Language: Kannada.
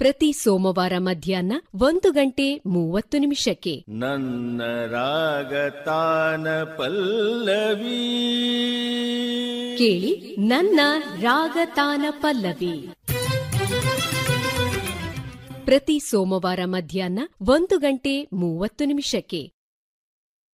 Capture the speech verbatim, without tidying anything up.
ಪ್ರತಿ ಸೋಮವಾರ ಮಧ್ಯಾಹ್ನ ಒಂದು ಗಂಟೆ ಮೂವತ್ತು ನಿಮಿಷಕ್ಕೆ. ನನ್ನ ರಾಗತಾನ ಪಲ್ಲವಿ ಕೇಳಿ ನನ್ನ ರಾಗತಾನ ಪಲ್ಲವಿ ಪ್ರತಿ ಸೋಮವಾರ ಮಧ್ಯಾಹ್ನ ಒಂದು ಗಂಟೆ ಮೂವತ್ತು ನಿಮಿಷಕ್ಕೆ.